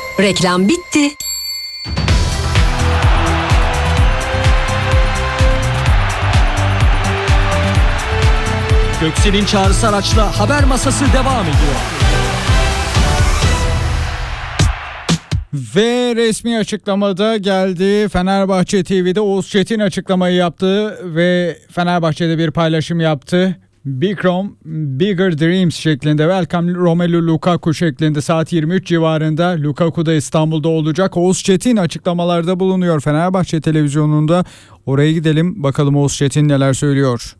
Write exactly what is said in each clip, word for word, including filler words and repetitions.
Reklam bitti. Göksel'in çağrısı araçla haber masası devam ediyor. Ve resmi açıklamada geldi. Fenerbahçe T V'de Oğuz Çetin açıklamayı yaptı ve Fenerbahçe'de bir paylaşım yaptı. Big Rome, Bigger Dreams şeklinde, Welcome Romelu Lukaku şeklinde saat yirmi üç civarında Lukaku da İstanbul'da olacak. Oğuz Çetin açıklamalarda bulunuyor Fenerbahçe televizyonunda. Oraya gidelim bakalım Oğuz Çetin neler söylüyor.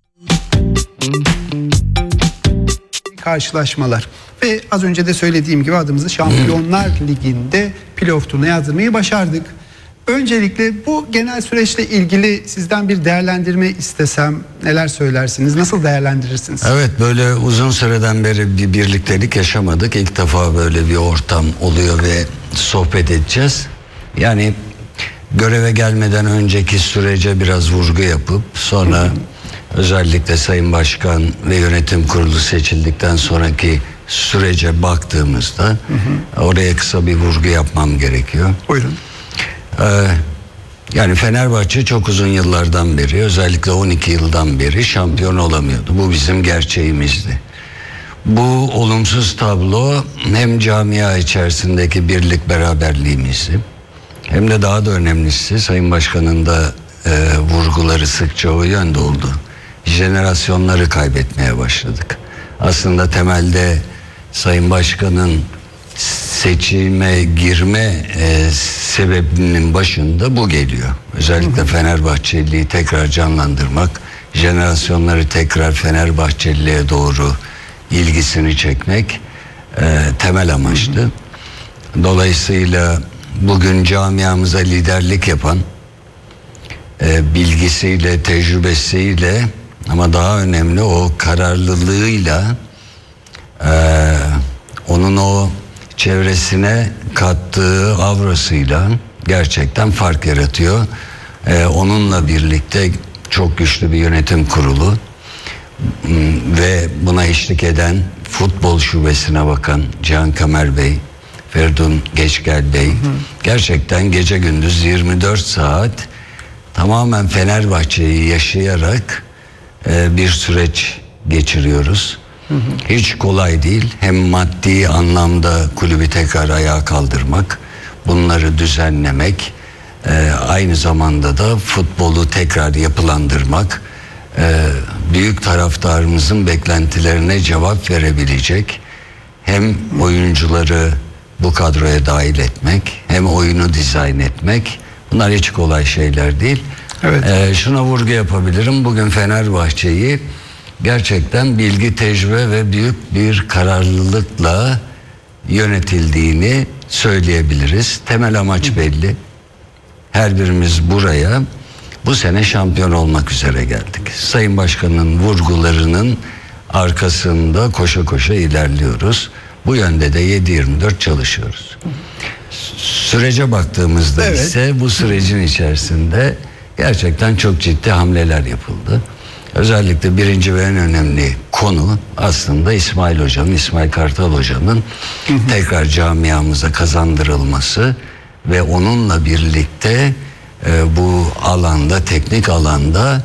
Karşılaşmalar ve az önce de söylediğim gibi adımızı Şampiyonlar Ligi'nde playoff turuna yazdırmayı başardık. Öncelikle bu genel süreçle ilgili sizden bir değerlendirme istesem neler söylersiniz? Nasıl değerlendirirsiniz? Evet, böyle uzun süreden beri bir birliktelik yaşamadık. İlk defa böyle bir ortam oluyor ve sohbet edeceğiz. Yani göreve gelmeden önceki sürece biraz vurgu yapıp sonra hı hı. özellikle Sayın Başkan ve Yönetim Kurulu seçildikten sonraki sürece baktığımızda hı hı. oraya kısa bir vurgu yapmam gerekiyor. Buyurun. Ee, yani Fenerbahçe çok uzun yıllardan beri, özellikle on iki yıldan beri şampiyon olamıyordu. Bu bizim gerçeğimizdi. Bu olumsuz tablo hem camia içerisindeki birlik beraberliğimizi hem de daha da önemlisi Sayın Başkan'ın da e, vurguları sıkça o yönde oldu. Jenerasyonları kaybetmeye başladık. Aslında temelde Sayın Başkan'ın seçime girme e, sebebinin başında bu geliyor. Özellikle Fenerbahçeliği tekrar canlandırmak, jenerasyonları tekrar Fenerbahçeliliğe doğru ilgisini çekmek e, temel amaçtı. Dolayısıyla bugün camiamıza liderlik yapan, e, bilgisiyle, tecrübesiyle ama daha önemli o kararlılığıyla, e, onun o çevresine kattığı avrasıyla gerçekten fark yaratıyor. Ee, onunla birlikte çok güçlü bir yönetim kurulu ve buna eşlik eden futbol şubesine bakan Cihan Kamer Bey, Feridun Geçgel Bey, hı hı. gerçekten gece gündüz yirmi dört saat tamamen Fenerbahçe'yi yaşayarak e, bir süreç geçiriyoruz. Hı hı. Hiç kolay değil. Hem maddi anlamda kulübü tekrar ayağa kaldırmak, bunları düzenlemek, e, aynı zamanda da futbolu tekrar yapılandırmak, e, büyük taraftarımızın beklentilerine cevap verebilecek hem oyuncuları bu kadroya dahil etmek, hem oyunu dizayn etmek, bunlar hiç kolay şeyler değil. Evet. E, şuna vurgu yapabilirim. Bugün Fenerbahçe'yi gerçekten bilgi, tecrübe ve büyük bir kararlılıkla yönetildiğini söyleyebiliriz. Temel amaç belli. Her birimiz buraya bu sene şampiyon olmak üzere geldik. Sayın Başkan'ın vurgularının arkasında koşa koşa ilerliyoruz. Bu yönde de yedi yirmi dört çalışıyoruz. Sürece baktığımızda evet. ise bu sürecin içerisinde gerçekten çok ciddi hamleler yapıldı. Özellikle birinci ve en önemli konu aslında İsmail Hoca'nın, İsmail Kartal Hoca'nın hı hı. tekrar camiamıza kazandırılması ve onunla birlikte e, bu alanda, teknik alanda